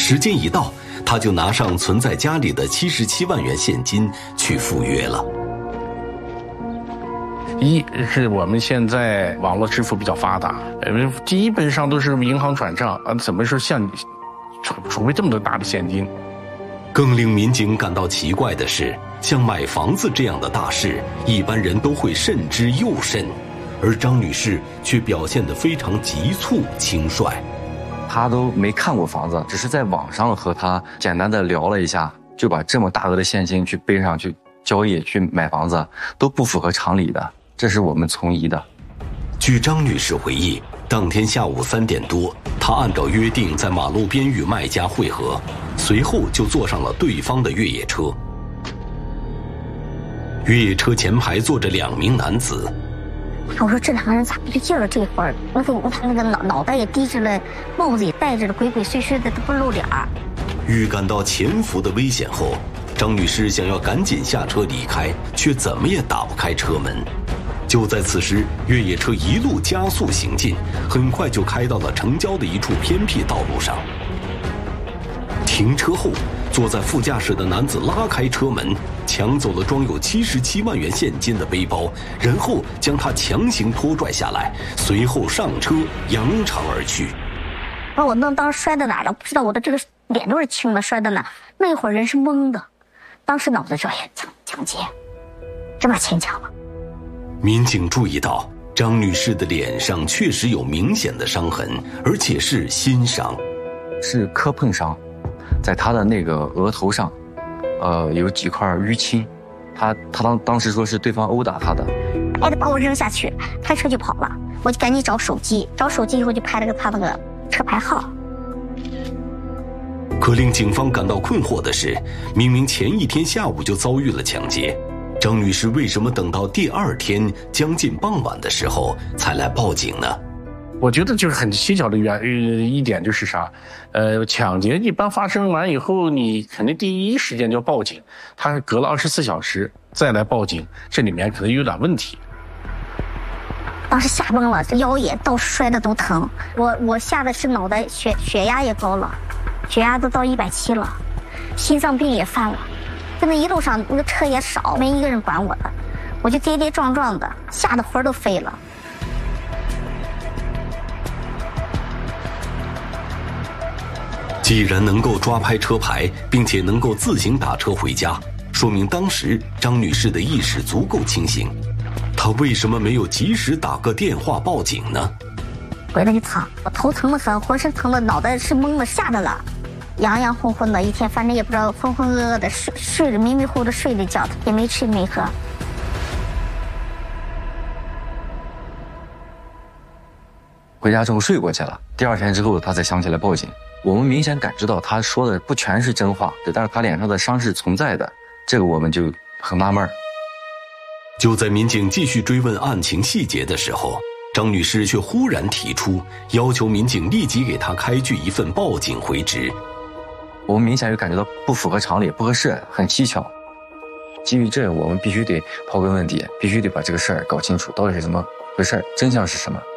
时间一到，他就拿上存在家里的77万元现金去赴约了。 一是我们现在网络支付比较发达，基本上都是银行转账啊，怎么说像储备这么多大的现金？ 更令民警感到奇怪的是，像买房子这样的大事，一般人都会慎之又慎，而张女士却表现得非常急促轻率。 她都没看过房子，只是在网上和他简单的聊了一下，就把这么大额的现金去背上去交易去买房子，都不符合常理的，这是我们存疑的。 据张女士回忆，当天下午3点多，她按照约定在马路边与卖家会合，随后就坐上了对方的越野车。越野车前排坐着2名男子。 我说这2个人咋不对劲儿？这会儿我看那个脑袋也低着了，帽子也戴着了，鬼鬼祟祟的都不露脸儿。 预感到潜伏的危险后，张女士想要赶紧下车离开，却怎么也打不开车门。就在此时，越野车一路加速行进，很快就开到了城郊的一处偏僻道路上。停车后，坐在副驾驶的男子拉开车门，抢走了装有77万元现金的背包，然后将他强行拖拽下来，随后上车扬长而去。 把我当时摔到哪了？不知道，我的这个脸都是青的，摔到哪？那会儿人是懵的，当时脑子就抢劫，真把钱抢了。 民警注意到张女士的脸上确实有明显的伤痕，而且是新伤， 是磕碰伤，在她的那个额头上，有几块淤青。她当时说是对方殴打她的， 还得把我扔下去，开车就跑了。我就赶紧找手机以后就拍了他那个车牌号。 可令警方感到困惑的是，明明前一天下午就遭遇了抢劫，张女士为什么等到第2天将近傍晚的时候才来报警呢？ 我觉得就是很蹊跷的一点就是啥，抢劫一般发生完以后，你肯定第一时间就要报警，他隔了24小时再来报警，这里面可能有点问题。 当时吓懵了，这腰也到摔的都疼，我吓得是脑袋血压也高了，血压都到170了，心脏病也犯了。就那一路上那个车也少，没一个人管我的，我就跌跌撞撞的，吓得魂都飞了。 既然能够抓拍车牌，并且能够自行打车回家，说明当时张女士的意识足够清醒。她为什么没有及时打个电话报警呢？ 回来就疼，我头疼得很，浑身疼的，脑袋是懵的，吓着了，洋混混的，一天反正也不知道，浑浑噩噩的睡着，迷迷糊糊的睡着觉，也没吃没喝。 回家之后睡过去了，第2天之后他才想起来报警。我们明显感知到他说的不全是真话，但是他脸上的伤是存在的，这个我们就很纳闷。 就在民警继续追问案情细节的时候，张女士却忽然提出要求民警立即给她开具一份报警回执。 我们明显就感觉到不符合常理，不合适，很蹊跷。基于这，我们必须得刨根问底，必须得把这个事儿搞清楚，到底是怎么回事，真相是什么。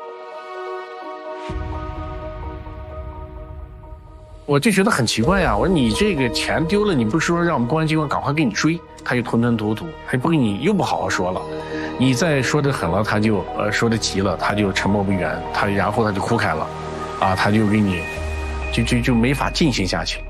我就觉得很奇怪呀，我说你这个钱丢了，你不是说让我们公安机关赶快给你追，他就吞吞吐吐，还不给你，又不好好说了，你再说的狠了，他就说的急了，他就沉默不语，然后他就哭开了，啊，他就给你就没法进行下去。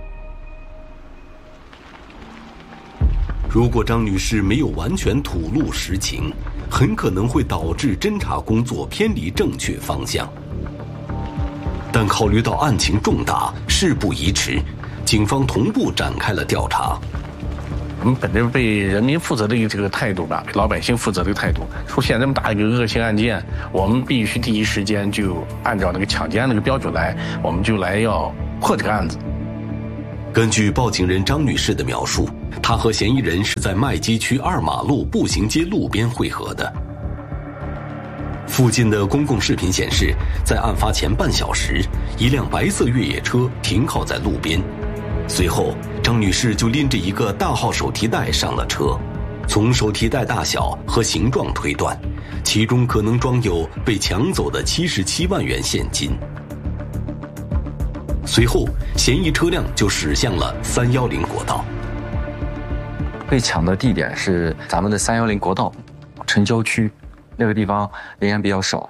如果张女士没有完全吐露实情，很可能会导致侦查工作偏离正确方向。但考虑到案情重大，事不宜迟，警方同步展开了调查。 我们本着为人民负责的这个态度吧，为老百姓负责的态度，出现这么大一个恶性案件，我们必须第一时间就按照那个抢劫案那个标准来，我们就来要破这个案子。 根据报警人张女士的描述，她和嫌疑人是在麦积区2马路步行街路边会合的。附近的公共视频显示，在案发前半小时，一辆白色越野车停靠在路边。随后，张女士就拎着一个大号手提袋上了车。从手提袋大小和形状推断，其中可能装有被抢走的77万元现金。 随后，嫌疑车辆就驶向了310国道。 被抢的地点是咱们的310国道城郊区，那个地方人员比较少。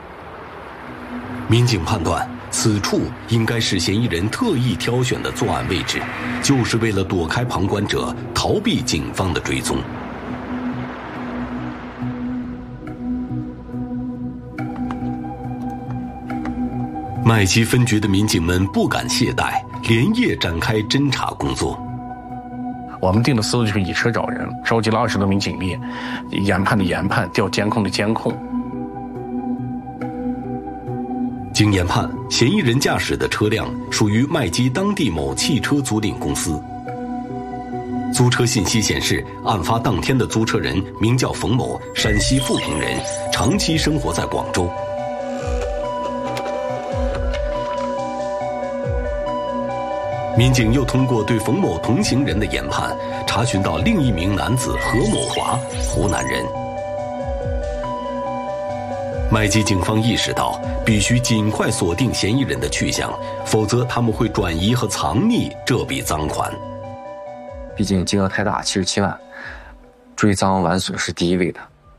民警判断，此处应该是嫌疑人特意挑选的作案位置，就是为了躲开旁观者，逃避警方的追踪。麦积分局的民警们不敢懈怠，连夜展开侦查工作。 我们定的思路就是以车找人，召集了20多名警力，研判的研判，调监控的监控。 经研判，嫌疑人驾驶的车辆属于麦积当地某汽车租赁公司。租车信息显示，案发当天的租车人名叫冯某，山西富平人，长期生活在广州。民警又通过对冯某同行人的研判，查询到另一名男子何某华，湖南人。麦积警方意识到，必须尽快锁定嫌疑人的去向，否则他们会转移和藏匿这笔赃款。 毕竟金额太大，77万，追赃完损是第一位的。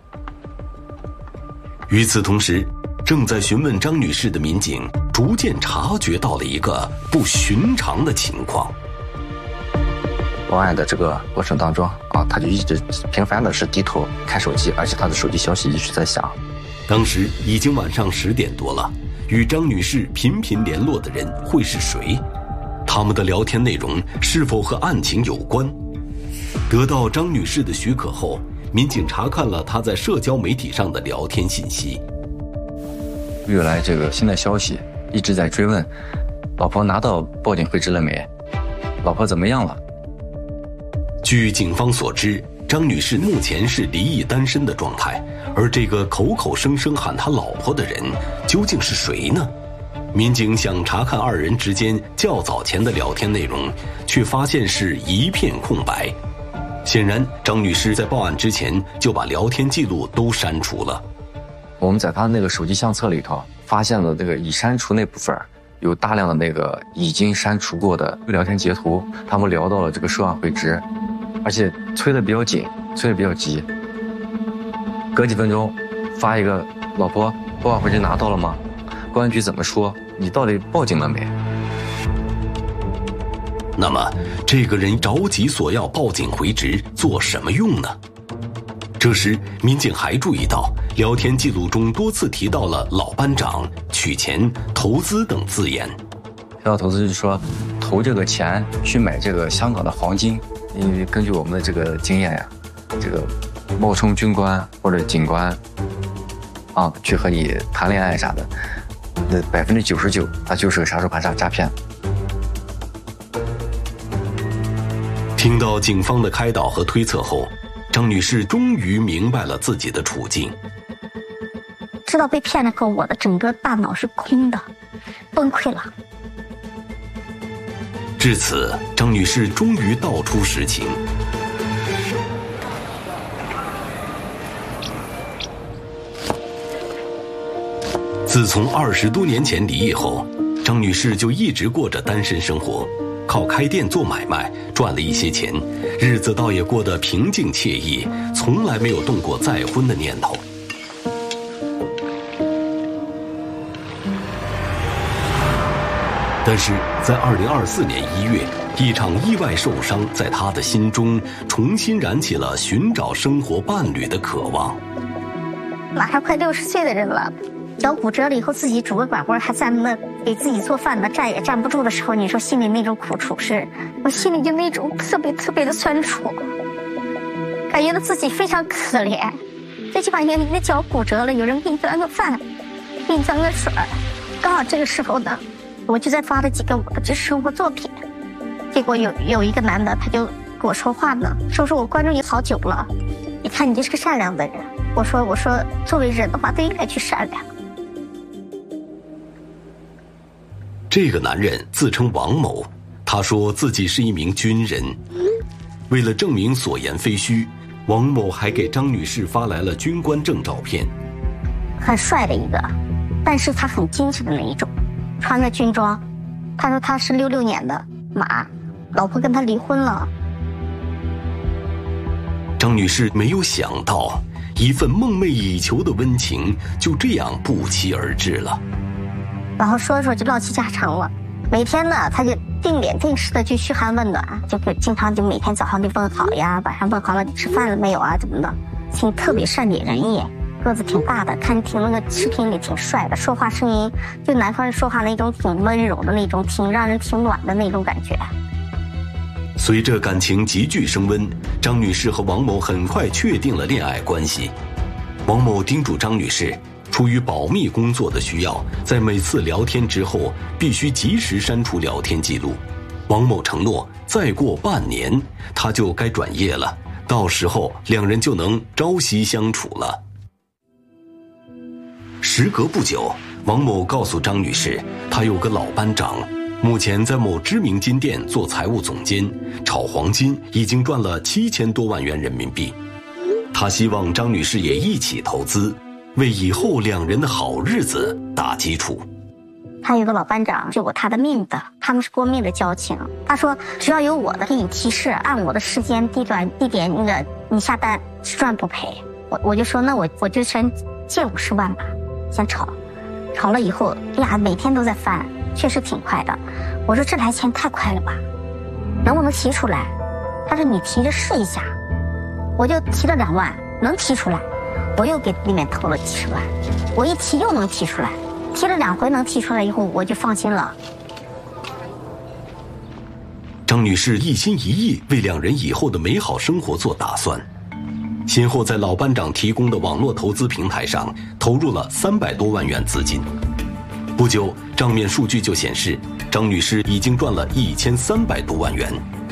与此同时，正在询问张女士的民警逐渐察觉到了一个不寻常的情况。 报案的这个过程当中他就一直频繁的是低头看手机，而且他的手机消息一直在响。 当时已经晚上10点多了，与张女士频频联络的人会是谁？他们的聊天内容是否和案情有关？得到张女士的许可后，民警查看了她在社交媒体上的聊天信息。 越来这个新的消息一直在追问，老婆拿到报警回执了没？老婆怎么样了？ 据警方所知，张女士目前是离异单身的状态，而这个口口声声喊她老婆的人究竟是谁呢？民警想查看2人之间较早前的聊天内容，却发现是一片空白。显然，张女士在报案之前就把聊天记录都删除了。 我们在他那个手机相册里头发现了这个已删除那部分有大量的那个已经删除过的聊天截图，他们聊到了这个涉案回执，而且催得比较紧，催得比较急。隔几分钟发一个，老婆报案回执拿到了吗？公安局怎么说？你到底报警了没？ 那么这个人着急索要报警回执做什么用呢？这时民警还注意到聊天记录中多次提到了老班长、取钱、投资等字眼。 提到投资就是说投这个钱去买这个香港的黄金，因为根据我们的这个经验呀，这个冒充军官或者警官去和你谈恋爱啥的，那99%他就是个杀手盘诈骗。 听到警方的开导和推测后，张女士终于明白了自己的处境。 知道被骗了后，我的整个大脑是空的，崩溃了。 至此，张女士终于道出实情。自从20多年前离异后，张女士就一直过着单身生活，靠开店做买卖赚了一些钱，日子倒也过得平静惬意，从来没有动过再婚的念头。但是在2024年1月，一场意外受伤在她的心中重新燃起了寻找生活伴侣的渴望。 马上快60岁的人了，脚骨折了以后自己拄个拐棍还站那给自己做饭呢，站也站不住的时候，你说心里那种苦楚是，我心里就那种特别的酸楚，感觉到自己非常可怜。最起码你的脚骨折了，有人给你端个饭，给你端个水。刚好这个时候呢，我就在发了几个我的这生活作品，结果有一个男的他就跟我说话呢，说我关注你好久了，你看你就是个善良的人。我说作为人的话都应该去善良。 这个男人自称王某，他说自己是一名军人。为了证明所言非虚，王某还给张女士发来了军官证照片。 很帅的一个，但是他很精神的那一种，穿个军装， 他说他是66年的马，老婆跟他离婚了。 张女士没有想到，一份梦寐以求的温情就这样不期而至了。 然后说着说着就唠起家常了。每天呢，他就定点定时的去嘘寒问暖，就经常就每天早上就问好呀，晚上问好了你吃饭了没有啊，怎么的，挺特别善解人意，个子挺大的，看挺那个视频里挺帅的，说话声音就南方人说话那种挺温柔的那种，挺让人挺暖的那种感觉。 随着感情急剧升温，张女士和王某很快确定了恋爱关系。王某叮嘱张女士，出于保密工作的需要，在每次聊天之后必须及时删除聊天记录。王某承诺，再过半年他就该转业了，到时候两人就能朝夕相处了。时隔不久，王某告诉张女士，他有个老班长，目前在某知名金店做财务总监，炒黄金已经赚了7000多万元人民币。他希望张女士也一起投资，为以后两人的好日子打基础。 他有个老班长救过他的命的，他们是过命的交情。他说只要有我的给你提示，按我的时间地点那个你下单是赚不赔。我就说那我就先借50万吧，先炒了以后，哎呀每天都在翻，确实挺快的。我说这来钱太快了吧，能不能提出来？他说你提着试一下。我就提了2万，能提出来，我又给里面投了几十万，我一提又能提出来，提了2回能提出来以后，我就放心了。 张女士一心一意为两人以后的美好生活做打算，先后在老班长提供的网络投资平台上投入了300多万元资金。不久，账面数据就显示，张女士已经赚了1300多万元。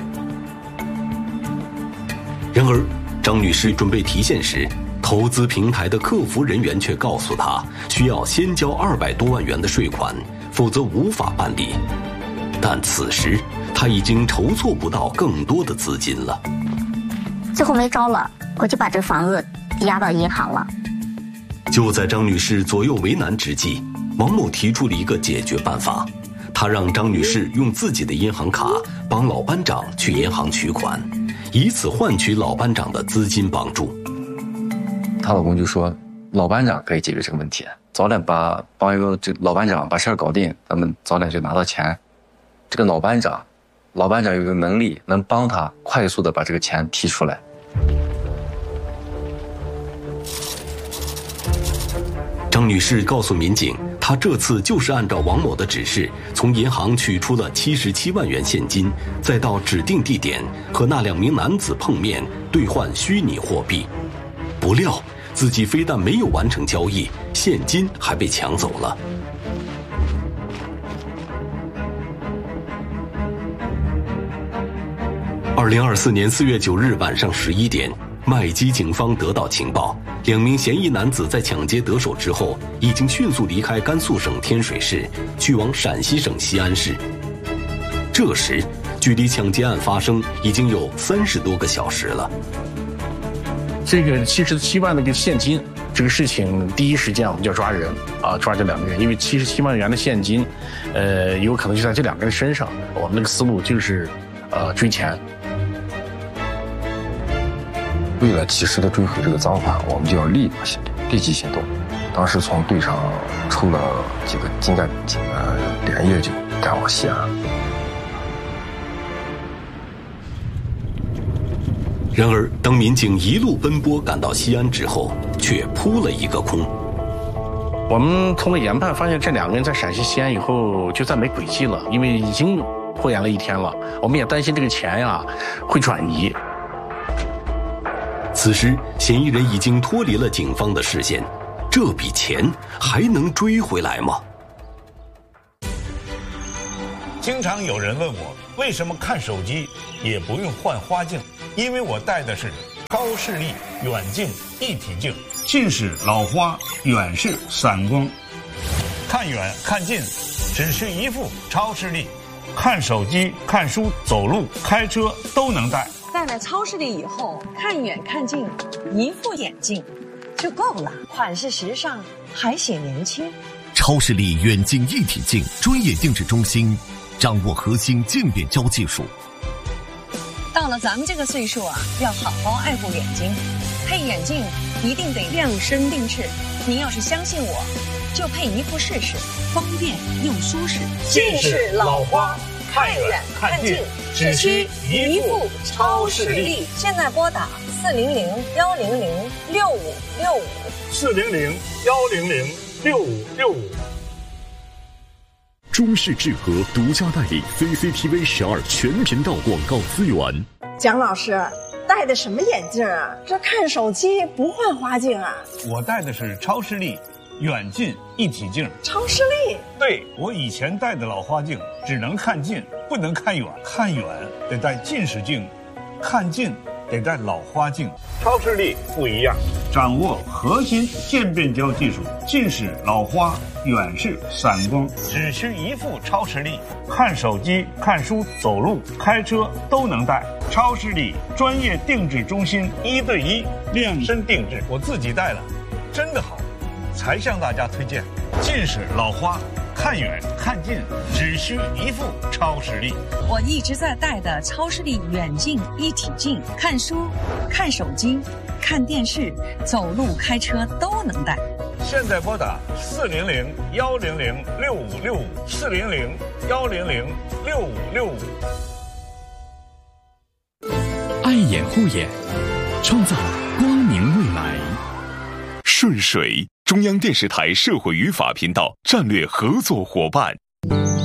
然而，张女士准备提现时，投资平台的客服人员却告诉她，需要先交200多万元的税款，否则无法办理。但此时，她已经筹措不到更多的资金了。 最后没招了，我就把这个房子抵押到银行了。 就在张女士左右为难之际，王某提出了一个解决办法，他让张女士用自己的银行卡帮老班长去银行取款，以此换取老班长的资金帮助。 她老公就说，老班长可以解决这个问题，早点帮一个老班长把事儿搞定，咱们早点就拿到钱。这个老班长有个能力能帮他快速的把这个钱提出来。 张女士告诉民警，她这次就是按照王某的指示，从银行取出了77万元现金，再到指定地点和那2名男子碰面，兑换虚拟货币。不料自己非但没有完成交易，现金还被抢走了。2024年4月9日晚上11点，麦基警方得到情报，2名嫌疑男子在抢劫得手之后，已经迅速离开甘肃省天水市，去往陕西省西安市。这时，距离抢劫案发生已经有30多个小时了。 这个77万的个现金，这个事情第一时间我们就要抓人啊，抓这2个人，因为77万元的现金，有可能就在这2个人身上。我们那个思路就是追钱。 为了及时的追回这个赃款，我们就要立即行动。当时从队上抽了几个精干警，连夜就赶往西安。 然而，当民警一路奔波赶到西安之后，却扑了一个空。 我们通过研判发现，这2个人在陕西西安以后就再没轨迹了，因为已经拖延了1天了。我们也担心这个钱呀会转移。 此时，嫌疑人已经脱离了警方的视线，这笔钱还能追回来吗？ 经常有人问我，为什么看手机也不用换花镜？因为我戴的是高视力远近一体镜，近视老花，远视散光，看远看近只是一副超视力，看手机、看书、走路、开车都能戴。 戴了超视力以后，看远看近，一副眼镜就够了，款式时尚，还显年轻。 超视力远近一体镜专业定制中心， 掌握核心渐变焦技术。 到了咱们这个岁数啊，要好好爱护眼睛，配眼镜一定得量身定制。您要是相信我，就配一副试试，方便又舒适。 近视老花，看远看近，只需一副超视力。 现在拨打400-100-6565，400-100-6565。 中视智和独家代理 CCTV 12全频道广告资源。 蒋老师戴的什么眼镜啊？这看手机不换花镜啊？ 我戴的是超视力远近一体镜。 超视力？ 对，我以前戴的老花镜只能看近，不能看远，看远得戴近视镜，看近得戴老花镜。超视力不一样，掌握核心渐变焦技术，近视、老花、远视、散光，只需一副超视力，看手机、看书、走路、开车都能戴。超视力专业定制中心，1对1量身定制，我自己戴了，真的好，才向大家推荐。近视、老花，看远看近只需一副超视力。 我一直在戴的超视力远近一体镜，看书、看手机、看电视、走路、开车都能戴。 现在拨打400-100-6565，400-100-6565。 爱眼护眼，创造光明未来。顺水，中央电视台社会与法频道战略合作伙伴。